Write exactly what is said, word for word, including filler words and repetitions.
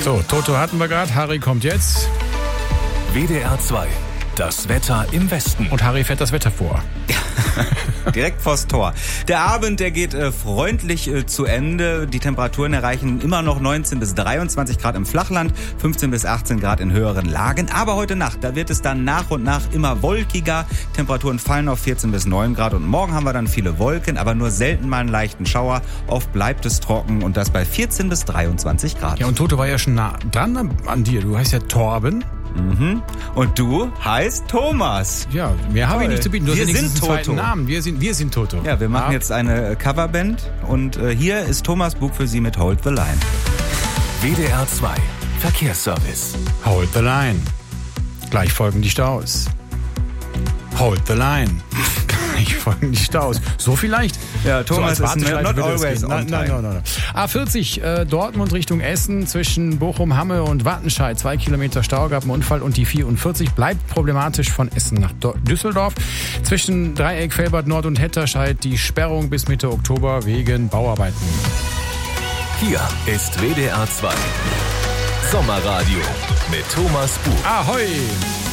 So, Toto hatten wir gerade, Harry kommt jetzt. W D R zwei, das Wetter im Westen. Und Harry fährt das Wetter vor. Direkt vors Tor. Der Abend, der geht äh, freundlich äh, zu Ende. Die Temperaturen erreichen immer noch neunzehn bis dreiundzwanzig Grad im Flachland, fünfzehn bis achtzehn Grad in höheren Lagen. Aber heute Nacht, da wird es dann nach und nach immer wolkiger. Temperaturen fallen auf vierzehn bis neun Grad. Und morgen haben wir dann viele Wolken, aber nur selten mal einen leichten Schauer. Oft bleibt es trocken und das bei vierzehn bis dreiundzwanzig Grad. Ja, und Toto war ja schon nah dran an dir. Du heißt ja Torben. Mhm. Und du heißt Thomas. Ja, mehr habe ich nicht zu bieten. Du Wir hast sind einen Toto. zweiten Namen. Wir sind, wir sind Toto. Ja, wir machen ja. jetzt eine Coverband und äh, hier ist Thomas Bug für Sie mit Hold the Line. W D R zwei, Verkehrsservice. Hold the line. Gleich folgen die Staus. Hold the line. Gleich folgen die Staus. So vielleicht? Ja, Thomas so ist ist not always on nein, nein, time. nein, nein, nein. A vierzig äh, Dortmund Richtung Essen zwischen Bochum, Hamme und Wattenscheid. Zwei Kilometer Stau, gab einen Unfall und die vierundvierzig bleibt problematisch von Essen nach Do- Düsseldorf. Zwischen Dreieck, Felbert Nord und Hetterscheid die Sperrung bis Mitte Oktober wegen Bauarbeiten. Hier ist W D R zwei. Sommerradio mit Thomas Bug. Ahoi!